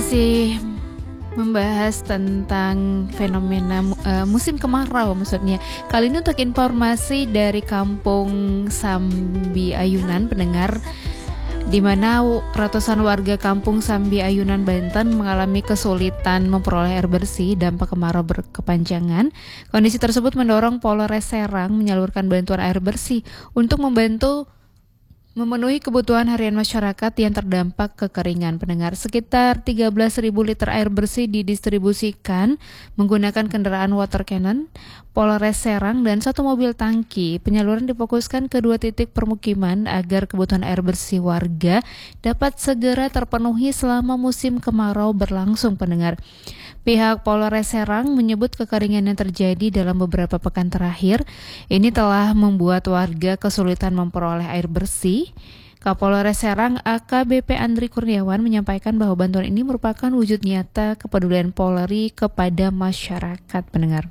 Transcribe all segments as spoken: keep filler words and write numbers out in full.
masih membahas tentang fenomena uh, musim kemarau maksudnya. Kali ini untuk informasi dari Kampung Sambi Ayunan pendengar, di mana ratusan warga Kampung Sambi Ayunan Banten mengalami kesulitan memperoleh air bersih dampak kemarau berkepanjangan. Kondisi tersebut mendorong Polres Serang menyalurkan bantuan air bersih untuk membantu memenuhi kebutuhan harian masyarakat yang terdampak kekeringan. Pendengar, sekitar tiga belas ribu liter air bersih didistribusikan menggunakan kendaraan water cannon Polres Serang dan satu mobil tangki. Penyaluran difokuskan ke dua titik permukiman agar kebutuhan air bersih warga dapat segera terpenuhi selama musim kemarau berlangsung. Pendengar, pihak Polres Serang menyebut kekeringan yang terjadi dalam beberapa pekan terakhir ini telah membuat warga kesulitan memperoleh air bersih. Kapolres Serang A K B P Andri Kurniawan menyampaikan bahwa bantuan ini merupakan wujud nyata kepedulian Polri kepada masyarakat. Pendengar,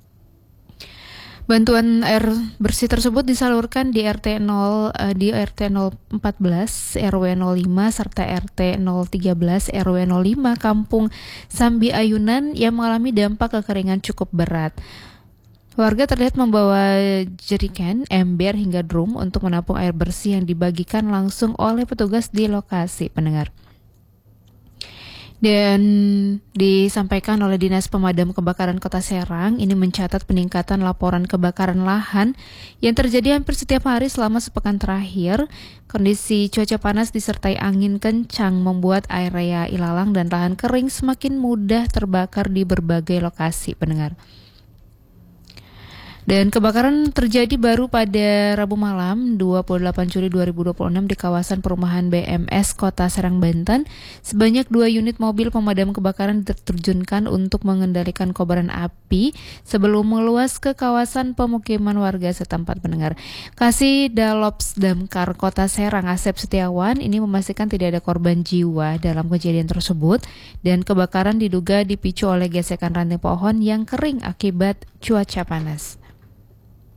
bantuan air bersih tersebut disalurkan di R T nol uh, di R T nol empat belas, R W nol lima serta R T nol tiga belas R W nol lima Kampung Sambi Ayunan yang mengalami dampak kekeringan cukup berat. Warga terlihat membawa jeriken, ember hingga drum untuk menampung air bersih yang dibagikan langsung oleh petugas di lokasi. Pendengar, dan disampaikan oleh Dinas Pemadam Kebakaran Kota Serang, ini mencatat peningkatan laporan kebakaran lahan yang terjadi hampir setiap hari selama sepekan terakhir. Kondisi cuaca panas disertai angin kencang membuat area ilalang dan lahan kering semakin mudah terbakar di berbagai lokasi. Pendengar, dan kebakaran terjadi baru pada Rabu malam dua puluh delapan Juli dua ribu dua puluh enam di kawasan perumahan B M S Kota Serang, Banten. Sebanyak dua unit mobil pemadam kebakaran diterjunkan untuk mengendalikan kobaran api sebelum meluas ke kawasan pemukiman warga setempat. Pendengar, Kasih Dalops Damkar Kota Serang Asep Setiawan ini memastikan tidak ada korban jiwa dalam kejadian tersebut dan kebakaran diduga dipicu oleh gesekan ranting pohon yang kering akibat cuaca panas.